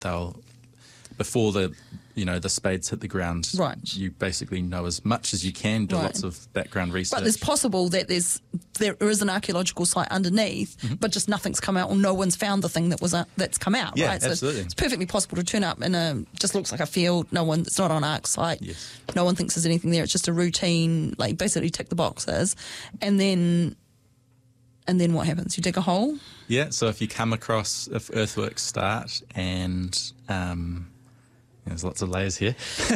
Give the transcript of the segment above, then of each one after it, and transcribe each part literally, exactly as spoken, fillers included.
they'll before the you know the spades hit the ground. Right. You basically know as much as you can. Do Right. lots of background research. But it's possible that there's there is an archaeological site underneath, mm-hmm. but just nothing's come out, or no one's found the thing that was uh, that's come out. Yeah, right? So absolutely. it's perfectly possible to turn up in a just looks like a field. No one, it's not on Ark site. Yes. No one thinks there's anything there. It's just a routine, like basically tick the boxes, and then and then what happens? You dig a hole. Yeah. So if you come across if earthworks start and um, there's lots of layers here.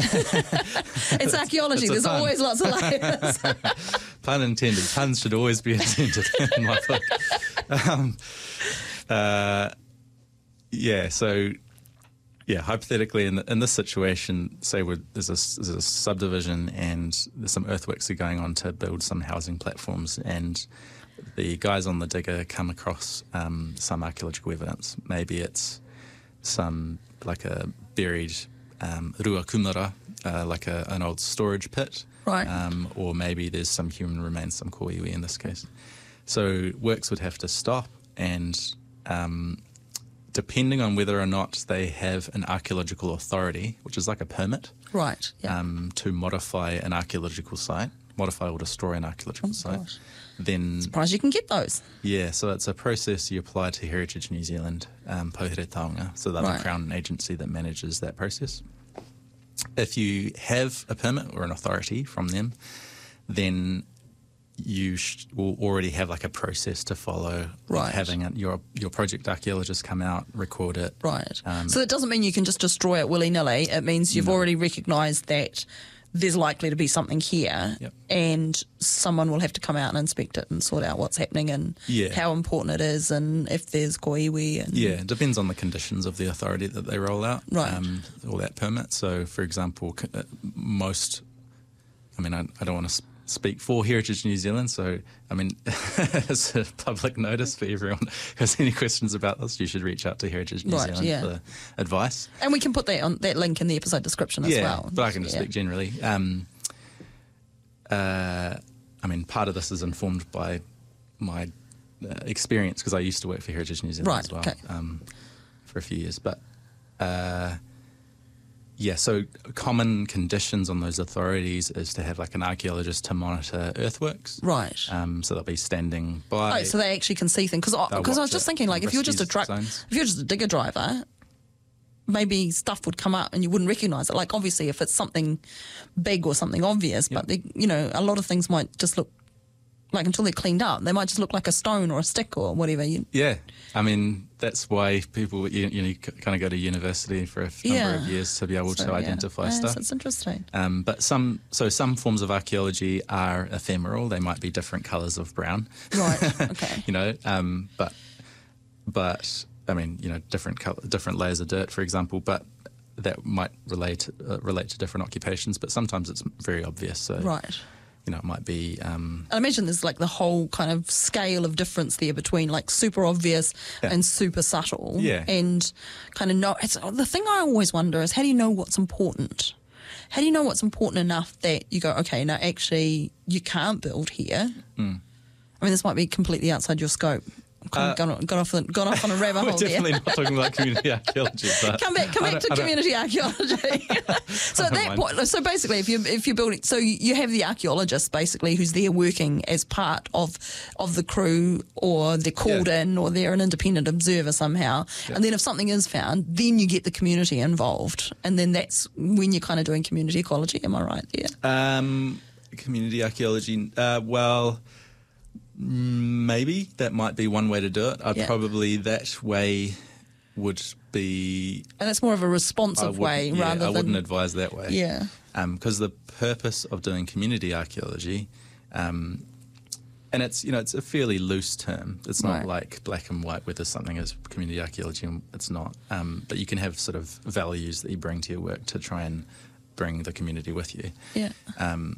It's archaeology. It's There's pun. always lots of layers. Pun intended. Puns should always be intended in my book. Um, uh, yeah, so, yeah, hypothetically, in, the, in this situation, say we're, there's, a, there's a subdivision and there's some earthworks are going on to build some housing platforms, and the guys on the digger come across um, some archaeological evidence. Maybe it's some, like a buried um, rua kumara, uh, like a, an old storage pit. Right. Um, or maybe there's some human remains, some koiwi in this case. So works would have to stop, and um, depending on whether or not they have an archaeological authority, which is like a permit, Right. Yeah. um, to modify an archaeological site, modify or destroy an archaeological Oh, site, gosh. then Surprised you can get those. yeah, so it's a process you apply to Heritage New Zealand, um, Pouhere Taonga, so they're Right. the Crown agency that manages that process. If you have a permit or an authority from them, then you sh- will already have like a process to follow. Right. Of having a, your your project archaeologist come out, record it. Right. Um, So that doesn't mean you can just destroy it willy-nilly. It means you've No. already recognised that there's likely to be something here, Yep. and someone will have to come out and inspect it and sort out what's happening and Yeah. how important it is, and if there's koiwi. And Yeah, it depends on the conditions of the authority that they roll out, Right. um, or that permit. So, for example, c- uh, most, I mean, I, I don't want to speak for Heritage New Zealand, so, I mean, as a public notice for everyone who has any questions about this, you should reach out to Heritage New Right, Zealand yeah. for advice. And we can put that on that link in the episode description as yeah, well. but I can just Yeah. speak generally. Um, uh, I mean, part of this is informed by my uh, experience, because I used to work for Heritage New Zealand Right, as well, okay. um, for a few years. But uh, yeah, so common conditions on those authorities is to have like an archaeologist to monitor earthworks. Right. Um, so they'll be standing by. Oh, so they actually can see things. Because They'll I was watch just it, thinking, like, if you're just a risky truck, zones. if you're just a digger driver, maybe stuff would come up and you wouldn't recognise it. Like, obviously, if it's something big or something obvious, but, they, you know, a lot of things might just look, like, until they're cleaned up, they might just look like a stone or a stick or whatever. You, Yeah, I mean, that's why people, you, you know, kind of go to university for a f- number Yeah. of years to be able so, to yeah. identify Yes, stuff. It's interesting. Um, but some, so some forms of archaeology are ephemeral. They might be different colours of brown. Right, okay. you know, um, but, but I mean, you know, different colour, different layers of dirt, for example. But that might relate uh, relate to different occupations. But sometimes it's very obvious. So, Right. you know, it might be. Um, I imagine there's like the whole kind of scale of difference there between like super obvious Yeah. and super subtle. Yeah. And kind of know. It's, the thing I always wonder is, how do you know what's important? How do you know what's important enough that you go, okay, no, actually, you can't build here? Mm. I mean, this might be completely outside your scope. Kind of Uh, gone, gone, off, the- gone off on a rabbit we're hole there. definitely not talking about community archaeology. But Come back, come I back don't- to I don't- community archaeology. so at don't that mind. point, so basically, if you if you're building, so you have the archaeologist basically who's there working as part of of the crew, or they're called Yeah. in, or they're an independent observer somehow. Yeah. And then if something is found, then you get the community involved, and then that's when you're kind of doing community ecology. Am I right there? Um, community archaeology. Uh, well, mm, maybe that might be one way to do it. I'd Yeah. probably that way would be And that's more of a I responsive wouldn't- way yeah, rather I than wouldn't advise that way. yeah. Because the purpose of doing community archaeology, um, and it's you know it's a fairly loose term. It's not Right. like black and white whether something is community archaeology and it's not. Um, but you can have sort of values that you bring to your work to try and bring the community with you. Yeah. Um,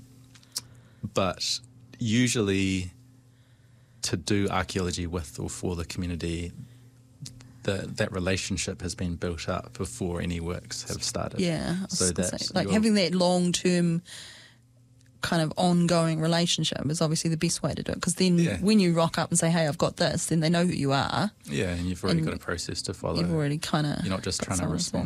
but usually, to do archaeology with or for the community, the, that relationship has been built up before any works have started. Yeah, I was So gonna that say, like you're- having that long term kind of ongoing relationship is obviously the best way to do it, because then Yeah. when you rock up and say, hey, I've got this, then they know who you are. Yeah, and you've already And got a process to follow. You've already kind of You're not just trying to respond